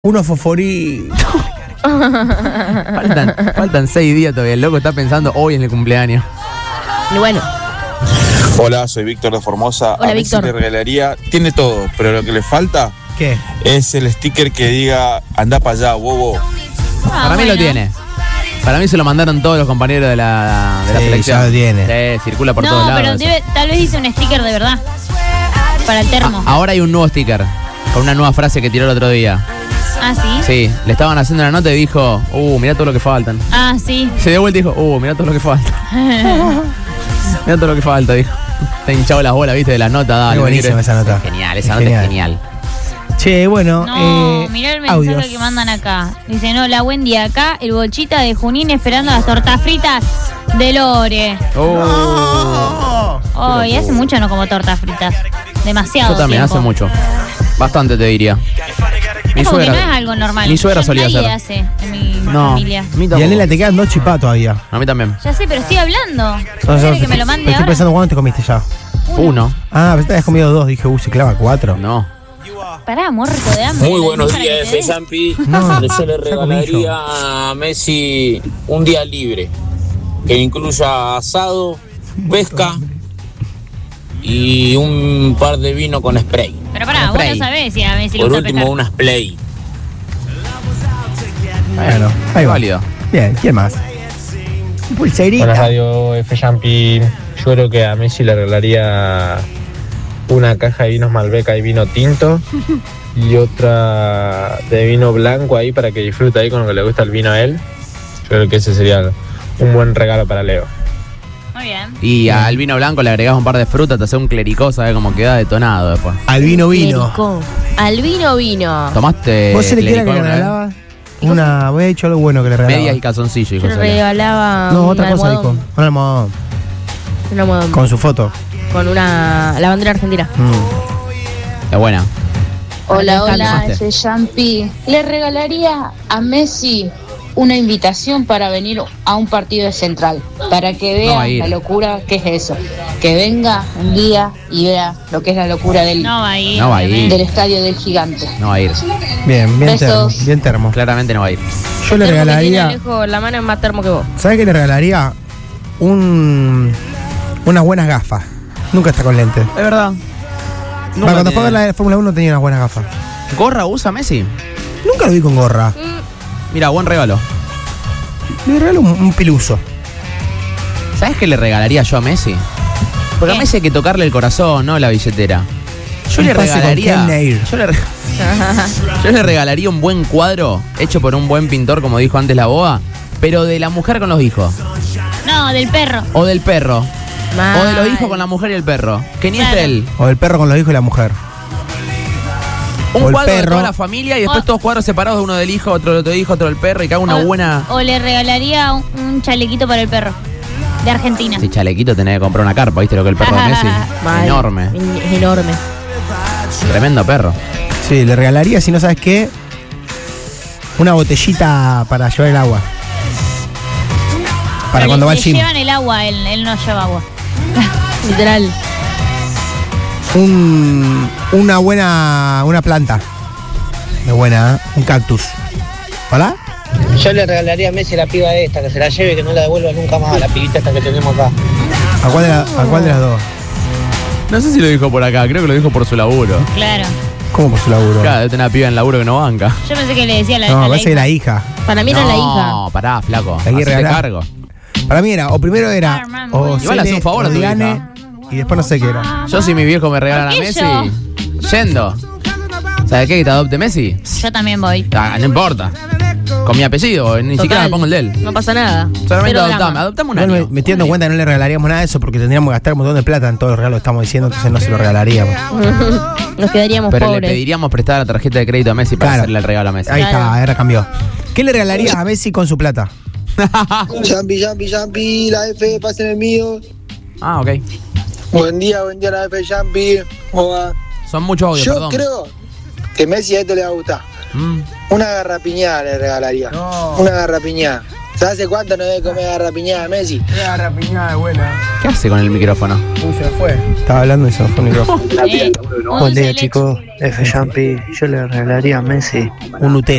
Unos fosforitos. Faltan 6 días todavía. El loco está pensando hoy en el cumpleaños. Y bueno. Hola, soy Víctor de Formosa. Hola, a mí Víctor. sí le regalaría, tiene todo, pero lo que le falta ¿Qué? es el sticker que diga anda para allá, bobo. Para mí lo tiene. Para mí se lo mandaron todos los compañeros de la Sí, selección. ya lo tiene. Sí, circula por No, todos lados. pero tal vez dice un sticker de verdad. Para el termo. Ahora hay un nuevo sticker. Con una nueva frase que tiró el otro día. Ah, ¿sí? Sí, le estaban haciendo una nota y dijo, mirá todo lo que faltan. Ah, sí. Se dio vuelta y dijo, mirá todo lo que falta. Mirá todo lo que falta, dijo. Te hinchado las bolas, viste, de la nota. Dale, Es buenísima esa nota. Genial, esa nota es genial. Che, bueno, No, mirá el mensaje audios. que mandan acá. Dicen, hola, buen día. Acá el Bolchita de Junín esperando las tortas fritas de Lore. Y hace mucho no como tortas fritas. Demasiado Yo también, tiempo. hace mucho. Bastante, te diría. Mi Como que no suegra. es algo normal. Mi suegra Ya solía nadie hacer. hace en mi No, familia. a mí Y tampoco. a Lela te quedan 2 chipá todavía. A mí también. Ya sé, pero estoy hablando. No, ¿Quieres que me lo mande estoy ahora? pensando cuándo te comiste ya. Uno. Ah, pero te habías comido 2. Dije, se clava 4. No. Pará, muerto de hambre. Muy buenos Para que días, te dé. F-Zampi. No, Yo le ya comí regalaría a Messi un día libre que incluya asado, pesca y un par de vino con spray. Pero pará, vos Spray. no sabés si a Messi le Por gusta último, pescar. una splay. Bueno, ahí va. Válido. Bien, ¿quién más? Pulserita. Buenas radio F Champi. Yo creo que a Messi le regalaría una caja de vinos Malbec y vino tinto y otra de vino blanco ahí para que disfrute ahí con lo que le gusta el vino a él. Yo creo que ese sería un buen regalo para Leo. Muy bien. Y al vino blanco le agregás un par de frutas, te hace un clericó, ¿sabes cómo queda detonado después? Al vino. Clericó. Al vino. ¿Tomaste ¿Vos se le quiera que clericó le alguna vez? regalabas? Una, voy a dicho algo bueno que le regalaba. Medias y calzoncillo, Yo dijo le Soledad. regalaba No, un otra cosa dijo. almohadón. Un almohadón. Un almohadón. Con su foto. Con una la bandera argentina. Es buena. Hola, Acá hola, llamaste. F. Champi. Le regalaría a Messi una invitación para venir a un partido de Central, para que No va a vea ir. la locura que es eso. Que venga un día y vea lo que es la locura del No va a ir. No va a ir. obviamente. estadio del Gigante. No va a ir. Bien, bien termo. Besos. Bien termo. Claramente no va a ir. Yo le Termo que tiene regalaría. Alejo, la mano es más termo que vos. ¿Sabes qué le regalaría? Unas buenas gafas. Nunca está con lentes. Es verdad. Para cuando fue a ver la Fórmula 1 tenía unas buenas gafas. ¿Gorra usa Messi? Nunca lo vi con gorra. Mira, buen regalo. Le regalo un piluso. ¿Sabes qué le regalaría yo a Messi? Porque a ¿Qué? Messi hay que tocarle el corazón, no la billetera. Yo Un le pase con regalaría. Ken Nair. Yo le regalaría un buen cuadro hecho por un buen pintor, como dijo antes la boa, pero de la mujer con los hijos. No, del perro. O del perro. Mal. O de los hijos con la mujer y el perro. Que ni Claro. es él. O el perro con los hijos y la mujer. Un O el cuadro de perro. toda la familia y después O- todos cuadros separados, uno del hijo, otro del otro hijo, otro del perro, y que haga una buena. O le regalaría un chalequito para el perro. De Argentina. Ese chalequito tenés que comprar una carpa, ¿viste lo que el perro de Messi? Mal. Enorme. Es enorme. Tremendo perro. Sí, le regalaría, si no sabes qué, una botellita para llevar el agua. Para Pero cuando va al le gym. llevan el agua, él no lleva agua. Literal. Una planta. Es buena, ¿eh? Un cactus. ¿Hola? Yo le regalaría a Messi la piba esta, que se la lleve y que no la devuelva nunca más, la pibita esta que tenemos acá. ¿A cuál de las dos? No sé si lo dijo por acá, creo que lo dijo por su laburo. Claro. ¿Cómo por su laburo? Claro, debe tener una piba en laburo que no banca. Yo pensé que le decía la No, a la parece que hija. la hija. Para mí era la hija. No, pará, flaco. Hay que Hacete regalar. cargo. Para mí era, o primero era, Arman, o Igual hace un favor a tu Diane, hija. y después no sé qué era. Yo si mi viejo me regalan a ¿Por qué Messi, yo? yendo. ¿Sabes qué? ¿Que te adopte Messi? Yo también voy. Ah, no importa. Con mi apellido, ni siquiera me pongo el de él. No pasa nada. Solamente Cero adoptame. drama. Adoptame un Igual año. me estoy dando cuenta que no le regalaríamos nada de eso porque tendríamos que gastar un montón de plata en todos los regalos que estamos diciendo, entonces no se lo regalaríamos. Nos quedaríamos Pero le pobres. pediríamos prestar la tarjeta de crédito a Messi para Claro. hacerle el regalo a Messi. Ahí Claro. está, ahora cambió. ¿Qué le regalarías a Messi con su plata? Champi, la F, pasen el mío. Ah, ok. Buen día la F, Champi. Son muchos audios, Yo perdón. creo que Messi a esto le va a gustar. Mm. Una garrapiñada le regalaría. Una garrapiñada. ¿Sabes hace cuánto no debe comer garrapiñada Messi? Garrapiñada buena. ¿Qué hace con el micrófono? Se fue. Estaba hablando y se fue el micrófono. Un Buen dulce de día, leche. chicos. F. Champi, yo le regalaría a Messi Un Nutella.